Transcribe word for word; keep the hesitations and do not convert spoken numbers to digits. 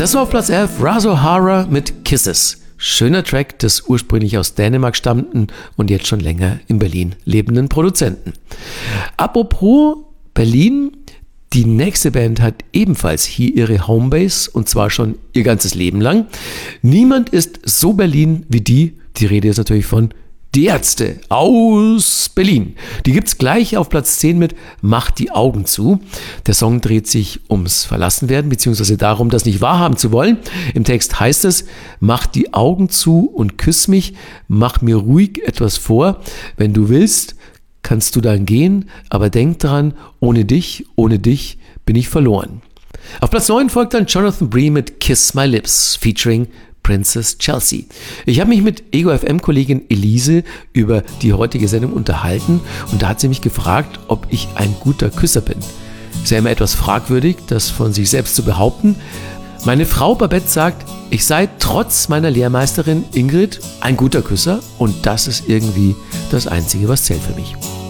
Das war auf Platz elf Raz O'Hara mit Kisses. Schöner Track des ursprünglich aus Dänemark stammenden und jetzt schon länger in Berlin lebenden Produzenten. Apropos Berlin, die nächste Band hat ebenfalls hier ihre Homebase und zwar schon ihr ganzes Leben lang. Niemand ist so Berlin wie die, die Rede ist natürlich von Die Ärzte aus Berlin. Die gibt's gleich auf Platz zehn mit Mach die Augen zu. Der Song dreht sich ums Verlassenwerden bzw. darum, das nicht wahrhaben zu wollen. Im Text heißt es, mach die Augen zu und küss mich, mach mir ruhig etwas vor. Wenn du willst, kannst du dann gehen, aber denk dran, ohne dich, ohne dich bin ich verloren. Auf Platz neun folgt dann Jonathan Bree mit Kiss My Lips featuring Princess Chelsea. Ich habe mich mit Ego F M-Kollegin Elise über die heutige Sendung unterhalten und da hat sie mich gefragt, ob ich ein guter Küsser bin. Ist ja immer etwas fragwürdig, das von sich selbst zu behaupten. Meine Frau Babette sagt, ich sei trotz meiner Lehrmeisterin Ingrid ein guter Küsser und das ist irgendwie das Einzige, was zählt für mich.